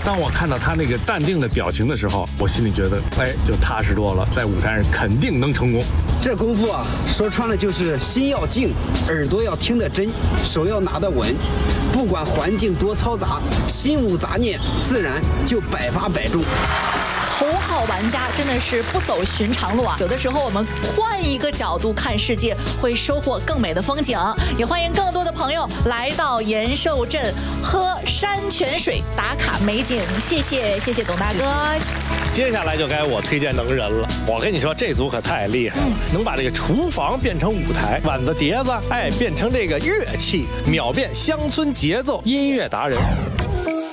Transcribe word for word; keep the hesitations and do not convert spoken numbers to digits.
当我看到他那个淡定的表情的时候，我心里觉得，哎，就踏实多了，在舞台上肯定能成功。 这功夫啊，说穿了就是心要静，耳朵要听得真，手要拿得稳。不管环境多嘈杂，心无杂念，自然就百发百中。 头号玩家真的是不走寻常路啊！有的时候我们换一个角度看世界，会收获更美的风景。也欢迎更多的朋友来到延寿镇喝山泉水打卡美景。谢谢谢谢董大哥。 接下来就该我推荐能人了。我跟你说，这组可太厉害了，嗯、能把这个厨房变成舞台，碗子碟子哎变成这个乐器，秒变乡村节奏音乐达人。